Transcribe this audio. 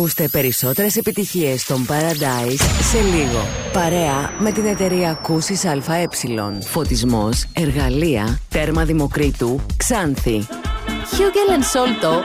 Ακούστε περισσότερες επιτυχίες των Paradise σε λίγο. Παρέα με την εταιρεία Ακούσεις ΑΕ. Φωτισμός, εργαλεία, τέρμα Δημοκρίτου, Ξάνθη. Hugel & Solto